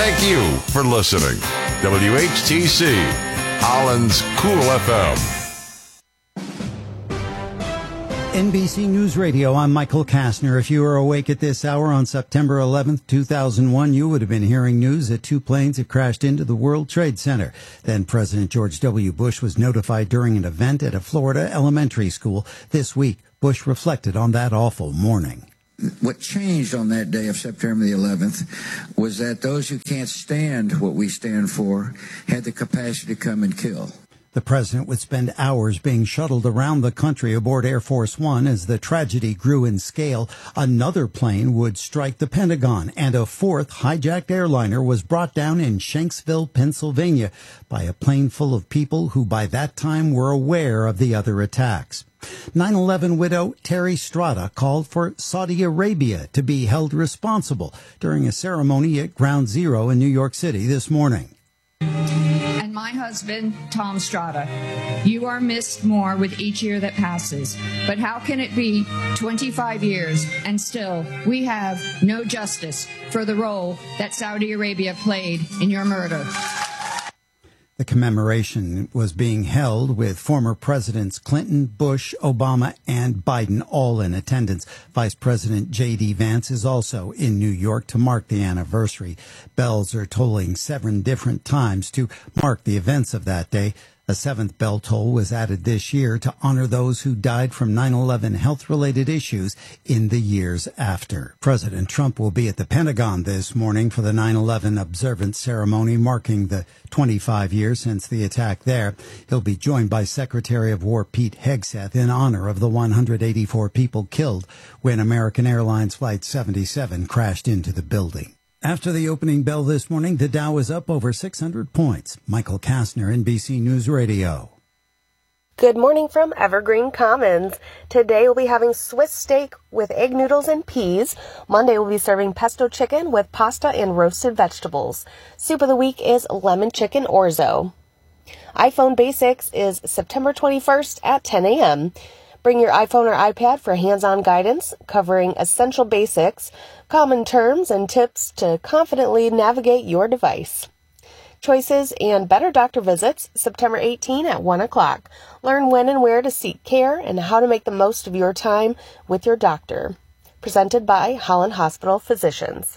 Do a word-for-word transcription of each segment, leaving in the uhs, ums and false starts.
Thank you for listening. W H T C, Holland's Cool F M. N B C News Radio, I'm Michael Kastner. If you were awake at this hour on September eleventh, two thousand one, you would have been hearing news that two planes had crashed into the World Trade Center. Then President George W. Bush was notified during an event at a Florida elementary school. This week, Bush reflected on that awful morning. What changed on that day of September the eleventh was that those who can't stand what we stand for had the capacity to come and kill. The president would spend hours being shuttled around the country aboard Air Force One as the tragedy grew in scale. Another plane would strike the Pentagon, and a fourth hijacked airliner was brought down in Shanksville, Pennsylvania, by a plane full of people who by that time were aware of the other attacks. nine eleven widow Terry Strada called for Saudi Arabia to be held responsible during a ceremony at Ground Zero in New York City this morning. And my husband, Tom Strada, you are missed more with each year that passes. But how can it be twenty-five years and still we have no justice for the role that Saudi Arabia played in your murder? The commemoration was being held with former Presidents Clinton, Bush, Obama, and Biden all in attendance. Vice President J D. Vance is also in New York to mark the anniversary. Bells are tolling seven different times to mark the events of that day. A seventh bell toll was added this year to honor those who died from nine eleven health-related issues in the years after. President Trump will be at the Pentagon this morning for the nine eleven observance ceremony marking the twenty-five years since the attack there. He'll be joined by Secretary of War Pete Hegseth in honor of the one hundred eighty-four people killed when American Airlines Flight seventy-seven crashed into the building. After the opening bell this morning, the Dow is up over six hundred points. Michael Kastner, N B C News Radio. Good morning from Evergreen Commons. Today we'll be having Swiss steak with egg noodles and peas. Monday we'll be serving pesto chicken with pasta and roasted vegetables. Soup of the week is lemon chicken orzo. iPhone Basics is September twenty-first at ten a.m. Bring your iPhone or iPad for hands-on guidance covering essential basics, common terms, and tips to confidently navigate your device. Choices and better doctor visits, September eighteenth at one o'clock. Learn when and where to seek care and how to make the most of your time with your doctor. Presented by Holland Hospital Physicians.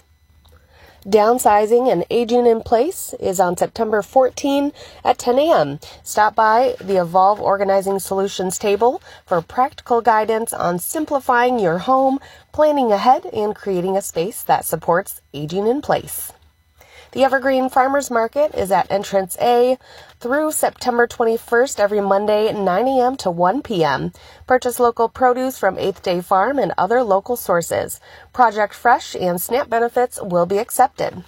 Downsizing and Aging in Place is on September fourteenth at ten a.m. Stop by the Evolve Organizing Solutions table for practical guidance on simplifying your home, planning ahead, and creating a space that supports aging in place. The Evergreen Farmers Market is at Entrance A through September twenty-first every Monday, nine a.m. to one p.m. Purchase local produce from Eighth Day Farm and other local sources. Project Fresh and SNAP benefits will be accepted.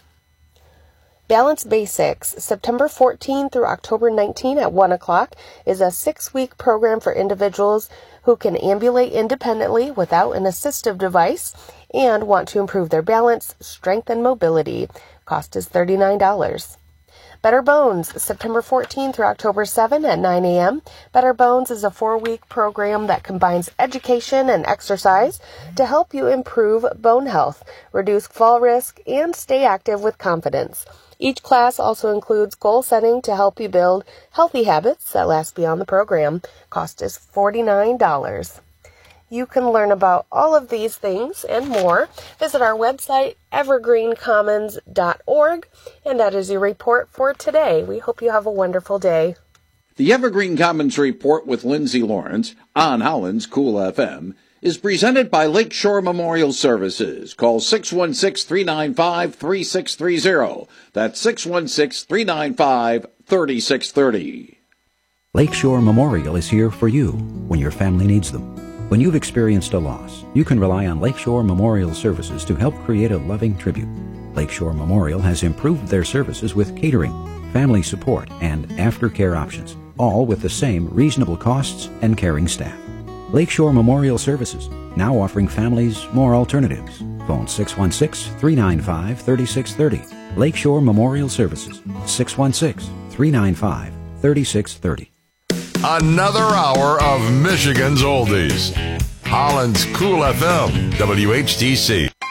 Balance Basics, September fourteenth through October nineteenth at one o'clock, is a six-week program for individuals who can ambulate independently without an assistive device and want to improve their balance, strength, and mobility. Cost is thirty-nine dollars. Better Bones, September fourteenth through October seventh at nine a.m. Better Bones is a four-week program that combines education and exercise to help you improve bone health, reduce fall risk, and stay active with confidence. Each class also includes goal setting to help you build healthy habits that last beyond the program. Cost is forty-nine dollars. You can learn about all of these things and more. Visit our website, evergreen commons dot org, and that is your report for today. We hope you have a wonderful day. The Evergreen Commons Report with Lindsay Lawrence on Holland's Cool F M is presented by Lakeshore Memorial Services. Call six one six, three nine five, three six three zero. That's six one six, three nine five, three six three zero. Lakeshore Memorial is here for you when your family needs them. When you've experienced a loss, you can rely on Lakeshore Memorial Services to help create a loving tribute. Lakeshore Memorial has improved their services with catering, family support, and aftercare options, all with the same reasonable costs and caring staff. Lakeshore Memorial Services, now offering families more alternatives. Phone six one six, three nine five, three six three zero. Lakeshore Memorial Services, six one six, three nine five, three six three zero. Another hour of Michigan's Oldies. Holland's Cool F M, W H T C.